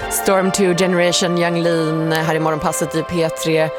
Storm 2 Generation, Young Lean här i morgonpasset i P3.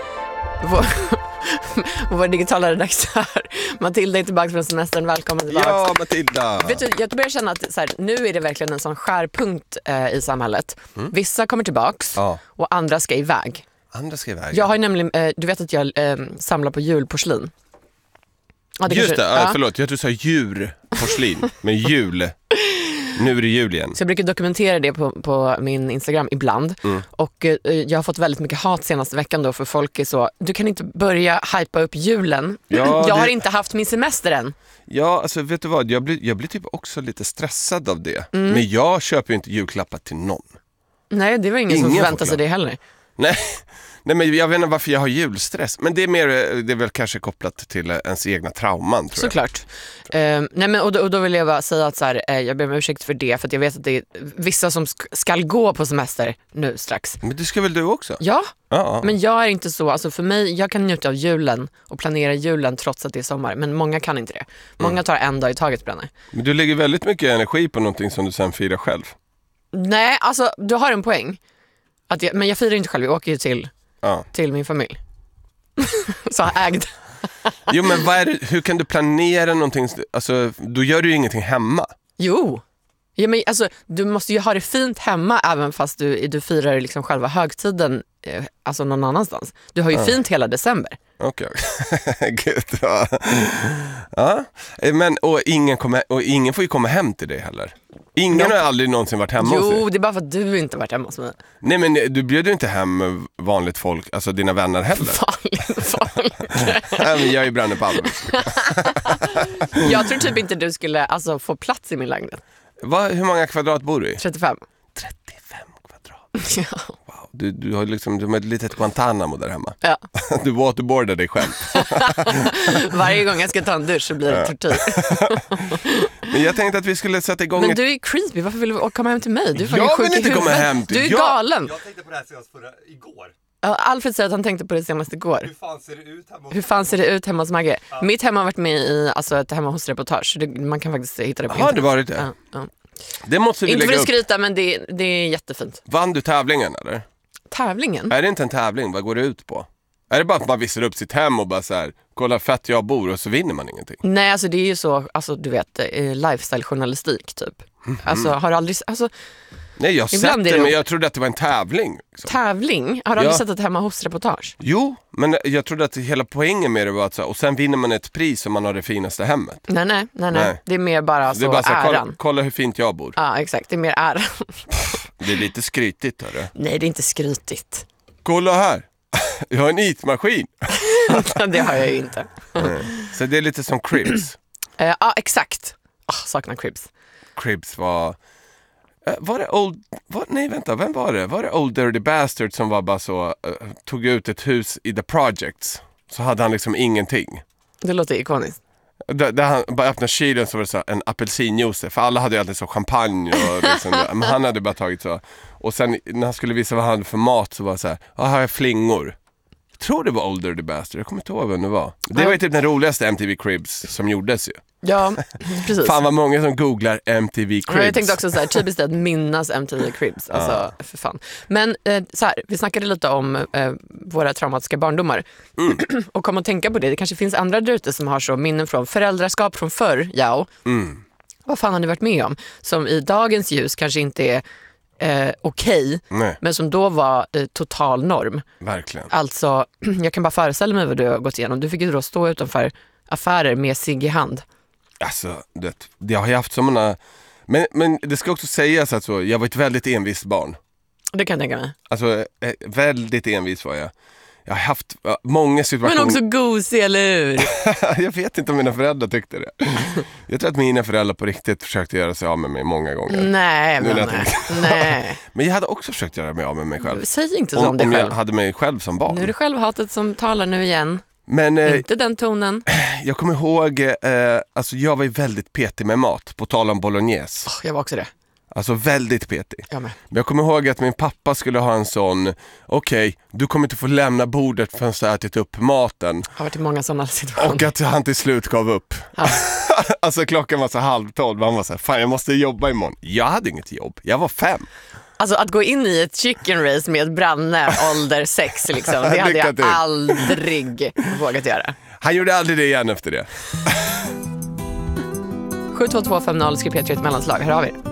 Vår digitala redaktör Matilda är tillbaka från semestern. Välkommen tillbaka. Ja, Matilda. Vet du, jag börjar känna att så här, nu är det verkligen en sån skärpunkt i samhället. Vissa kommer tillbaks och andra ska iväg. Jag har ju nämligen, du vet att jag samlar på julporslin. Ja, just det, förlåt, jag tror du sa djurporslin. Men jul. Nu är det jul igen. Så jag brukar dokumentera det på min Instagram ibland. Och jag har fått väldigt mycket hat senaste veckan då, för folk är så, du kan inte börja hypa upp julen. Jag har inte haft min semester än. Ja, alltså vet du vad, jag blir typ också lite stressad av det. Men jag köper ju inte julklappar till någon. Nej, det var ingen som förväntade sig det heller. Nej, men jag vet inte varför jag har julstress. Men det är väl kanske kopplat till ens egna trauman, tror jag. Såklart. Nej, men, och då vill jag bara säga att så här, jag ber om ursäkt för det. För att jag vet att det är vissa som ska gå på semester nu strax. Men det ska väl du också? Ja, men jag är inte så. Alltså för mig, jag kan njuta av julen och planera julen trots att det är sommar. Men många kan inte det. Många tar en dag i taget på den. Men du lägger väldigt mycket energi på någonting som du sen firar själv. Nej, alltså du har en poäng. Men jag firar inte själv, jag åker ju till min familj. Så ägd. Jo, men hur kan du planera någonting? Alltså, då gör du ju ingenting hemma. Jo. Ja, men alltså, du måste ju ha det fint hemma även fast du firar liksom själva högtiden alltså någon annanstans. Du har ju fint hela december. Okej. Gud, ja. Men ingen får ju komma hem till dig heller. Ingen har aldrig någonsin varit hemma hos dig. Jo, det är bara för att du inte varit hemma hos mig. Nej, men du bjuder inte hem vanligt folk, alltså dina vänner heller. Vanligt folk. Nej, men jag är brannepall. Jag tror typ inte du skulle få plats i min lägenhet. Hur många kvadrat bor du i? 35. 35 kvadrat? Ja. Wow, du har liksom ett litet Guantanamo där hemma. Ja. Du waterboardar dig själv. Varje gång jag ska ta en dusch så blir det tortyr. Men jag tänkte att vi skulle sätta igång. Men du är creepy, varför vill du komma hem till mig? Du är jag vill inte komma hem till. Du är galen. Jag tänkte på det här senast igår. Alfred säger att han tänkte på det senast igår. Hur fan ser det ut hemma hos Maggie? Ja. Mitt hemma har varit med i ett hemma hos reportage. Man kan faktiskt hitta det på internet. Har det varit det? Ja. Det måste vi inte lägga för att skryta, men det är jättefint. Vann du tävlingen eller? Tävlingen? Är det inte en tävling? Vad går det ut på? Är det bara att man visar upp sitt hem och bara så här, kolla fett jag bor, och så vinner man ingenting? Nej, alltså det är ju så, alltså du vet, lifestyle-journalistik typ. Alltså har du aldrig, alltså. Nej, jag har sett det, men jag trodde att det var en tävling. Liksom. Tävling? Har du aldrig sett ett hemma hos reportage? Jo, men jag trodde att hela poängen med det var att så, och sen vinner man ett pris om man har det finaste hemmet. Nej. Det är mer bara så, det är bara så äran. Kolla hur fint jag bor. Ja, exakt. Det är mer äran. Det är lite skrytigt, hörru. Nej, det är inte skrytigt. Kolla här. Jag har en eatmaskin. Det har jag ju inte. Så det är lite som Cribs. Ja, exakt. Saknar Cribs. Cribs var det nej, vänta, vem var det? Var det Old Dirty Bastard som var bara så, tog ut ett hus i The Projects, så hade han liksom ingenting. Det låter ikoniskt. Där han bara öppnade kylen så var det så en apelsinjuice, för alla hade ju alltid så champagne och liksom, men han hade bara tagit så. Och sen när han skulle visa vad han hade för mat så var det så här, här har jag flingor. Jag tror det var Old Dirty Bastard, jag kommer inte ihåg vem det var. Det var ju typ den roligaste MTV Cribs som gjordes ju. Ja, precis. Fan vad många som googlar MTV Cribs. Jag tänkte också så här, typiskt att minnas MTV Cribs. Alltså, för fan. Men så här, vi snackade lite om våra traumatiska barndomar. Och kom att tänka på det. Det kanske finns andra där ute som har så minnen från föräldraskap från förr. Vad fan har ni varit med om? Som i dagens ljus kanske inte är okej, men som då var total norm. Verkligen. Alltså, jag kan bara föreställa mig vad du har gått igenom. Du fick ju då stå utanför affärer med cigg i hand. Alltså, jag har ju haft sådana. Men det ska också sägas att så, jag var ett väldigt envist barn. Det kan jag tänka mig. Alltså, väldigt envis var jag. Jag har haft många situationer. Men också gosig, eller hur? Jag vet inte om mina föräldrar tyckte det. Jag tror att mina föräldrar på riktigt försökte göra sig av med mig många gånger. Nej. Men jag hade också försökt göra mig av med mig själv. Säg inte så om dig själv. Jag hade mig själv som barn. Nu är det självhatet som talar nu igen. Men, inte den tonen. Jag kommer ihåg, alltså jag var ju väldigt petig med mat, på tal om bolognese. Jag var också det. Alltså väldigt petig. Men jag kommer ihåg att min pappa skulle ha en sån, okej, du kommer inte få lämna bordet förrän du har ätit upp maten. Har varit i många sådana situationer. Och att han till slut gav upp. Ja. Alltså klockan var så 11:30, han var så här, fan jag måste jobba imorgon. Jag hade inget jobb, jag var 5. Alltså att gå in i ett chicken race med Branne ålder 6 liksom, det hade Lycka jag till. aldrig vågat göra. Han gjorde aldrig det igen efter det. 72250 skriv P3 ett mellanslag, hör av er.